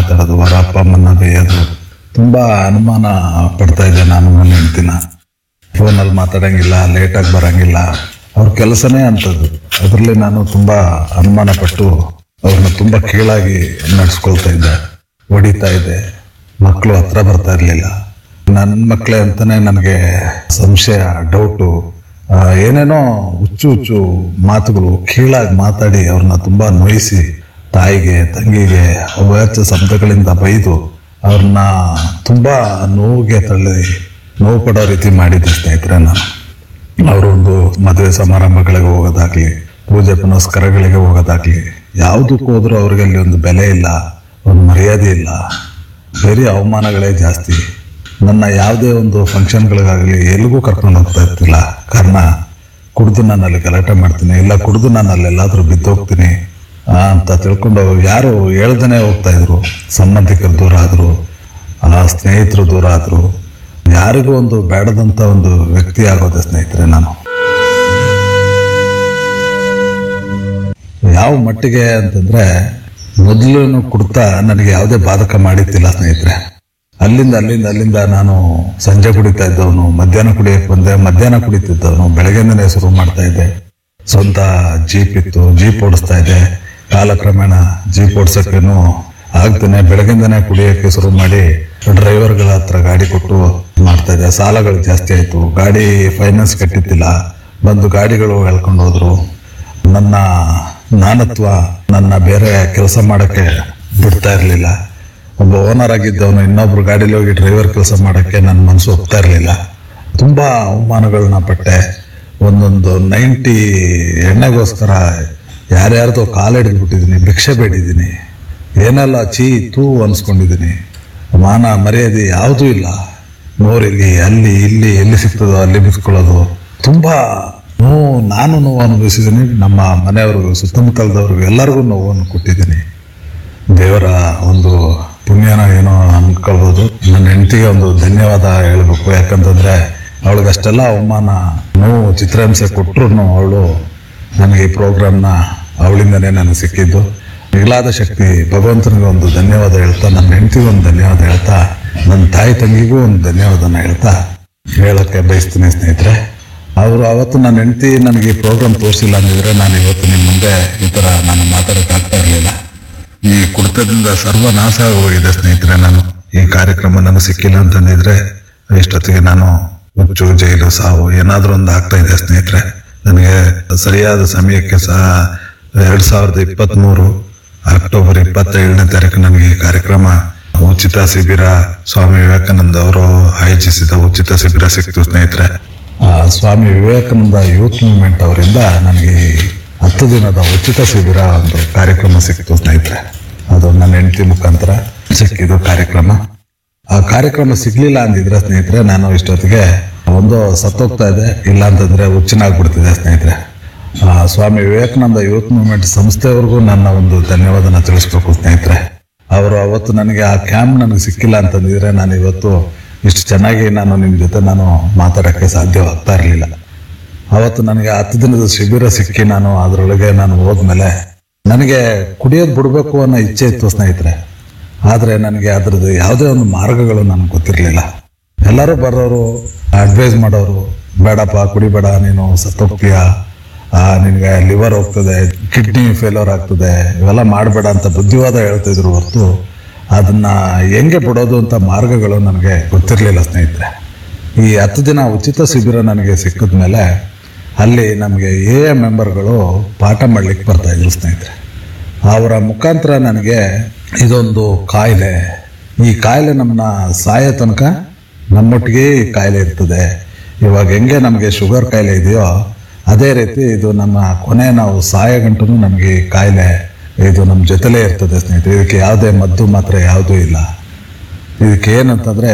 ಮಾತಾಡೋದು, ಅವರ ಅಪ್ಪ ಅಮ್ಮನ ಬೇಯೋದು, ತುಂಬ ಅನುಮಾನ ಪಡ್ತಾ ಇದ್ದೆ ನಾನು ನನ್ನ ಹೆಂಡ್ತಿನ. ಫೋನಲ್ಲಿ ಮಾತಾಡೋಂಗಿಲ್ಲ, ಲೇಟಾಗಿ ಬರೋಂಗಿಲ್ಲ, ಅವ್ರ ಕೆಲಸನೇ ಅಂಥದ್ದು. ಅದರಲ್ಲಿ ನಾನು ತುಂಬ ಅನುಮಾನ ಪಟ್ಟು ಅವ್ರನ್ನ ತುಂಬ ಕೀಳಾಗಿ ನಡೆಸ್ಕೊಳ್ತಾ ಇದ್ದೆ, ಹೊಡಿತಾ ಇದ್ದೆ. ಮಕ್ಕಳು ಹತ್ರ ಬರ್ತಾ ಇರಲಿಲ್ಲ. ನನ್ನ ಮಕ್ಕಳೇ ಅಂತಲೇ ನನಗೆ ಸಂಶಯ, ಡೌಟು, ಏನೇನೋ ಹುಚ್ಚು ಮಾತುಗಳು ಕೀಳಾಗಿ ಮಾತಾಡಿ ಅವ್ರನ್ನ ತುಂಬ ನೋಯಿಸಿ, ತಾಯಿಗೆ ತಂಗಿಗೆ ಅವಾಚ್ಯ ಶಬ್ದಗಳಿಂದ ಬೈದು ಅವ್ರನ್ನ ತುಂಬ ನೋವಿಗೆ ತಳ್ಳಿ ನೋವು ಪಡೋ ರೀತಿ ಮಾಡಿದ್ದೆ ಸ್ನೇಹಿತರೆ ನಾನು. ಅವರೊಂದು ಮದುವೆ ಸಮಾರಂಭಗಳಿಗೆ ಹೋಗೋದಾಗ್ಲಿ, ಪೂಜೆ ಪುನಸ್ಕಾರಗಳಿಗೆ ಹೋಗೋದಾಗ್ಲಿ, ಯಾವುದಕ್ಕೂ ಹೋದ್ರೂ ಅವ್ರಿಗೆ ಅಲ್ಲಿ ಒಂದು ಬೆಲೆ ಇಲ್ಲ, ಒಂದು ಮರ್ಯಾದೆ ಇಲ್ಲ, ಬರೀ ಅವಮಾನಗಳೇ ಜಾಸ್ತಿ. ನನ್ನ ಯಾವುದೇ ಒಂದು ಫಂಕ್ಷನ್ಗಳಿಗಾಗಲಿ ಎಲ್ಲಿಗೂ ಕರ್ಕೊಂಡು ಹೋಗ್ತಾ ಇರ್ತಿಲ್ಲ. ಕಾರಣ ಕುಡಿದು ನಾನು ಅಲ್ಲಿ ಗಲಾಟೆ ಮಾಡ್ತೀನಿ, ಇಲ್ಲ ಕುಡಿದು ನಾನು ಅಲ್ಲೆಲ್ಲಾದರೂ ಬಿದ್ದೋಗ್ತೀನಿ ಅಂತ ತಿಳ್ಕೊಂಡು ಯಾರು ಹೇಳ್ದೇ ಹೋಗ್ತಾ ಇದ್ರು. ಸಂಬಂಧಿಕರು ದೂರ ಆದರು, ಸ್ನೇಹಿತರು ದೂರ ಆದರು, ಯಾರಿಗೂ ಒಂದು ಬೇಡದಂಥ ಒಂದು ವ್ಯಕ್ತಿ ಆಗೋದೆ ಸ್ನೇಹಿತರೆ ನಾನು. ಯಾವ ಮಟ್ಟಿಗೆ ಅಂತಂದ್ರೆ, ಮೊದಲು ಕುಡ್ತಾ ನನಗೆ ಯಾವುದೇ ಬಾಧಕ ಮಾಡಿದ್ದಿಲ್ಲ ಸ್ನೇಹಿತರೆ. ಅಲ್ಲಿಂದ ನಾನು ಸಂಜೆ ಕುಡಿತಾ ಇದ್ದವನು, ಮಧ್ಯಾಹ್ನ ಕುಡಿಯಕ್ಕೆ ಬಂದೆ, ಮಧ್ಯಾಹ್ನ ಕುಡಿತಿದ್ದವನು, ಬೆಳಗ್ಗೆಯಿಂದನೇ ಶುರು ಮಾಡ್ತಾ ಇದ್ದೆ. ಸ್ವಂತ ಜೀಪ್ ಇತ್ತು, ಜೀಪ್ ಓಡಿಸ್ತಾ ಇದ್ದೆ. ಕಾಲಕ್ರಮೇಣ ಜೀಪ್ ಓಡಿಸೋಕ್ಕೇನು ಆಗ್ತಾನೆ, ಬೆಳಗ್ಗೆಯಿಂದನೇ ಕುಡಿಯೋಕ್ಕೆ ಶುರು ಮಾಡಿ ಡ್ರೈವರ್ಗಳ ಹತ್ರ ಗಾಡಿ ಕೊಟ್ಟು ಮಾಡ್ತಾ ಇದ್ದೆ. ಸಾಲಗಳು ಜಾಸ್ತಿ ಆಯಿತು, ಗಾಡಿ ಫೈನಾನ್ಸ್ ಕಟ್ಟಿದ್ದಿಲ್ಲ, ಬಂದು ಗಾಡಿಗಳು ಎಳ್ಕೊಂಡು ಹೋದ್ರು. ನನ್ನ ನಾನತ್ವ ನನ್ನ ಬೇರೆ ಕೆಲಸ ಮಾಡೋಕ್ಕೆ ಬಿಡ್ತಾ ಇರಲಿಲ್ಲ. ಒಬ್ಬ ಓನರ್ ಆಗಿದ್ದವನು ಇನ್ನೊಬ್ರು ಗಾಡೀಲಿ ಹೋಗಿ ಡ್ರೈವರ್ ಕೆಲಸ ಮಾಡೋಕ್ಕೆ ನನ್ನ ಮನಸ್ಸು ಹೋಗ್ತಾ ಇರಲಿಲ್ಲ. ತುಂಬ ಅವಮಾನಗಳನ್ನ ಪಟ್ಟೆ. ಒಂದೊಂದು 90 ಎಣ್ಣೆಗೋಸ್ಕರ ಯಾರ್ಯಾರ್ದೋ ಕಾಲಿಡಿದ್ಬಿಟ್ಟಿದ್ದೀನಿ, ಭಿಕ್ಷೆ ಬೇಡಿದ್ದೀನಿ, ಏನೆಲ್ಲ ತೂ ಅನ್ಸ್ಕೊಂಡಿದ್ದೀನಿ. ಮಾನ ಮರ್ಯಾದೆ ಯಾವುದೂ ಇಲ್ಲ. ನೋರಿಲ್ಲಿ ಅಲ್ಲಿ ಇಲ್ಲಿ ಎಲ್ಲಿ ಸಿಗ್ತದೋ ಅಲ್ಲಿ ಬಿಸ್ಕೊಳ್ಳೋದು. ತುಂಬ ನಾನು ನೋವು ಅನುಭವಿಸಿದ್ದೀನಿ. ನಮ್ಮ ಮನೆಯವ್ರಿಗೂ ಸುತ್ತಮುತ್ತಲದವ್ರಿಗೂ ಎಲ್ಲರಿಗೂ ನೋವನ್ನು ಕೊಟ್ಟಿದ್ದೀನಿ. ದೇವರ ಒಂದು ಪುಣ್ಯನ ಏನೋ ಅನ್ಕೊಳ್ಬೋದು. ನನ್ನ ಹೆಂಡತಿಗೆ ಒಂದು ಧನ್ಯವಾದ ಹೇಳಬೇಕು. ಯಾಕಂತಂದರೆ ಅವಳಿಗಷ್ಟೆಲ್ಲ ಅವಮಾನ, ನೋವು, ಚಿತ್ರಹಿಂಸೆ ಕೊಟ್ಟರು ಅವಳು ನನಗೆ ಈ ಪ್ರೋಗ್ರಾಮ್ನ ಅವಳಿಂದನೇ ನನಗೆ ಸಿಕ್ಕಿದ್ದು. ಮಿಗಿಲಾದ ಶಕ್ತಿ ಭಗವಂತನಿಗೆ ಒಂದು ಧನ್ಯವಾದ ಹೇಳ್ತಾ, ನನ್ನ ಹೆಂಡತಿಗೂ ಒಂದು ಧನ್ಯವಾದ ಹೇಳ್ತಾ, ನನ್ನ ತಾಯಿ ತಂಗಿಗೂ ಒಂದು ಧನ್ಯವಾದನ ಹೇಳ್ತಾ ಹೇಳೋಕ್ಕೆ ಬಯಸ್ತೀನಿ ಸ್ನೇಹಿತರೆ. ಅವರು ಅವತ್ತು ನನ್ನ ಹೆಂಡತಿ ನನಗೆ ಈ ಪ್ರೋಗ್ರಾಮ್ ತೋರಿಸಿಲ್ಲ ಅಂದಿದ್ರೆ ನಾನು ಇವತ್ತು ನಿಮ್ಮ ಮುಂದೆ ಈ ಥರ ನಾನು ಮಾತಾಡೋಕ್ಕಾಗ್ತಾ ಇರಲಿಲ್ಲ. ಈ ಕುಡಿತದಿಂದ ಸರ್ವನಾಶ ಹೋಗಿದೆ ಸ್ನೇಹಿತರೆ. ನಾನು ಈ ಕಾರ್ಯಕ್ರಮ ನನಗೆ ಸಿಕ್ಕಿಲ್ಲ ಅಂತಂದಿದ್ರೆ ಇಷ್ಟೊತ್ತಿಗೆ ನಾನು ಹುಚ್ಚು, ಜೈಲು, ಸಾವು ಏನಾದರೂ ಒಂದು ಆಗ್ತಾ ಇದೆ ಸ್ನೇಹಿತರೆ. ನನಗೆ ಸರಿಯಾದ ಸಮಯಕ್ಕೆ 2023 ಅಕ್ಟೋಬರ್ 27ನೇ ತಾರೀಕು ನನಗೆ ಈ ಕಾರ್ಯಕ್ರಮ ಉಚಿತ ಶಿಬಿರ, ಸ್ವಾಮಿ ವಿವೇಕಾನಂದ ಅವರು ಆಯೋಜಿಸಿದ ಉಚಿತ ಶಿಬಿರ ಸಿಕ್ತು ಸ್ನೇಹಿತರೆ. ಸ್ವಾಮಿ ವಿವೇಕಾನಂದ ಯೂತ್ ಮೂವ್ಮೆಂಟ್ ಅವರಿಂದ ನನಗೆ 10 ದಿನದ ಉಚಿತ ಶಿಬಿರ ಒಂದು ಕಾರ್ಯಕ್ರಮ ಸಿಕ್ತು ಸ್ನೇಹಿತರೆ. ಅದು ನನ್ನ ಹೆಂಡತಿ ಮುಖಾಂತರ ಸಿಕ್ಕಿದ್ದು ಕಾರ್ಯಕ್ರಮ. ಆ ಕಾರ್ಯಕ್ರಮ ಸಿಗ್ಲಿಲ್ಲ ಅಂದಿದ್ರೆ ಸ್ನೇಹಿತರೆ ನಾನು ಇಷ್ಟೊತ್ತಿಗೆ ಒಂದು ಸತ್ತೋಗ್ತಾ ಇದೆ, ಇಲ್ಲ ಅಂತಂದ್ರೆ ಹುಚ್ಚಿನಾಗ್ಬಿಡ್ತಿದೆ ಸ್ನೇಹಿತರೆ. ಸ್ವಾಮಿ ವಿವೇಕಾನಂದ ಯೂತ್ ಮೂವ್ಮೆಂಟ್ ಸಂಸ್ಥೆಯವ್ರಿಗೂ ನನ್ನ ಒಂದು ಧನ್ಯವಾದನ ತಿಳಿಸ್ಬೇಕು ಸ್ನೇಹಿತರೆ. ಅವರು ಅವತ್ತು ನನಗೆ ಆ ಕ್ಯಾಂಪ್ ನನಗೆ ಸಿಕ್ಕಿಲ್ಲ ಅಂತಂದಿದ್ರೆ ನಾನು ಇವತ್ತು ಇಷ್ಟು ಚೆನ್ನಾಗಿ ನಾನು ನಿಮ್ಮ ಜೊತೆ ನಾನು ಮಾತಾಡೋಕ್ಕೆ ಸಾಧ್ಯವಾಗ್ತಾ ಇರಲಿಲ್ಲ. ಅವತ್ತು ನನಗೆ 10 ದಿನದ ಶಿಬಿರ ಸಿಕ್ಕಿ ನಾನು ಅದರೊಳಗೆ ನಾನು ಹೋದ್ಮೇಲೆ ನನಗೆ ಕುಡಿಯೋದು ಬಿಡಬೇಕು ಅನ್ನೋ ಇಚ್ಛೆ ಇತ್ತು ಸ್ನೇಹಿತರೆ. ಆದರೆ ನನಗೆ ಅದರದ್ದು ಯಾವುದೇ ಒಂದು ಮಾರ್ಗಗಳು ನನಗೆ ಗೊತ್ತಿರಲಿಲ್ಲ. ಎಲ್ಲರೂ ಬರೋರು ಅಡ್ವೈಸ್ ಮಾಡೋರು, ಬೇಡಪ್ಪ ಕುಡಿಬೇಡ, ನೀನು ಸತ್ತೋಗ್ತೀಯ, ನಿನಗೆ ಲಿವರ್ ಹೋಗ್ತದೆ, ಕಿಡ್ನಿ ಫೇಲ್ಯೂರ್ ಆಗ್ತದೆ, ಇವೆಲ್ಲ ಮಾಡಬೇಡ ಅಂತ ಬುದ್ಧಿವಾದ ಹೇಳ್ತಿದ್ರು ಹೊರತು ಅದನ್ನು ಹೆಂಗೆ ಬಿಡೋದು ಅಂತ ಮಾರ್ಗಗಳು ನನಗೆ ಗೊತ್ತಿರಲಿಲ್ಲ ಸ್ನೇಹಿತರೆ. ಈ 10 ದಿನ ಉಚಿತ ಶಿಬಿರ ನನಗೆ ಸಿಕ್ಕಿದ ಮೇಲೆ ಅಲ್ಲಿ ನಮಗೆ AA ಮೆಂಬರ್ಗಳು ಪಾಠ ಮಾಡಲಿಕ್ಕೆ ಬರ್ತಾಯಿದ್ರು ಸ್ನೇಹಿತರೆ. ಅವರ ಮುಖಾಂತರ ನನಗೆ ಇದೊಂದು ಕಾಯಿಲೆ, ಈ ಕಾಯಿಲೆ ನಮ್ಮನ್ನ ಸಾಯೋ ತನಕ ನಮ್ಮೊಟ್ಟಿಗೆ ಈ ಕಾಯಿಲೆ ಇರ್ತದೆ. ಇವಾಗ ಹೆಂಗೆ ನಮಗೆ ಶುಗರ್ ಕಾಯಿಲೆ ಇದೆಯೋ ಅದೇ ರೀತಿ ಇದು ನಮ್ಮ ಕೊನೆ ನಾವು ಸಾಯೋ ಗಂಟು ನಮಗೆ ಈ ಕಾಯಿಲೆ ಇದು ನಮ್ಮ ಜೊತೆಲೇ ಇರ್ತದೆ ಸ್ನೇಹಿತರೆ. ಇದಕ್ಕೆ ಯಾವುದೇ ಮದ್ದು ಮಾತ್ರ ಯಾವುದೂ ಇಲ್ಲ. ಇದಕ್ಕೆ ಏನಂತಂದರೆ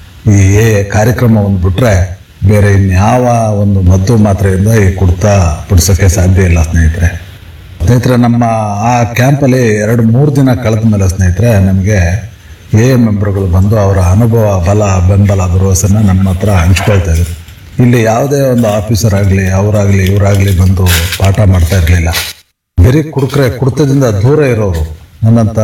ಈ ಕಾರ್ಯಕ್ರಮ ಒಂದು ಬಿಟ್ಟರೆ ಬೇರೆ ಇನ್ಯಾವ ಒಂದು ಮದ್ದು ಮಾತ್ರೆಯಿಂದ ಈ ಕುಡ್ತಾ ಬಿಡಿಸೋಕ್ಕೆ ಸಾಧ್ಯ ಇಲ್ಲ ಸ್ನೇಹಿತರೆ. ನಮ್ಮ ಆ ಕ್ಯಾಂಪಲ್ಲಿ 2-3 ದಿನ ಕಳೆದ ಮೇಲೆ ಸ್ನೇಹಿತರೆ ನಮಗೆ AA ಮೆಂಬರ್ಗಳು ಬಂದು ಅವರ ಅನುಭವ, ಬಲ, ಬೆಂಬಲ, ಭರವಸೆನ ನಮ್ಮ ಹತ್ರ ಹಂಚ್ಕೊಳ್ತಾ ಇದ್ರು. ಇಲ್ಲಿ ಯಾವುದೇ ಒಂದು ಆಫೀಸರ್ ಆಗಲಿ ಅವರಾಗಲಿ ಇವರಾಗಲಿ ಬಂದು ಪಾಠ ಮಾಡ್ತಾ ಇರಲಿಲ್ಲ. ಬರೀ ಕುಡ್ತದಿಂದ ದೂರ ಇರೋರು, ನನ್ನಂಥ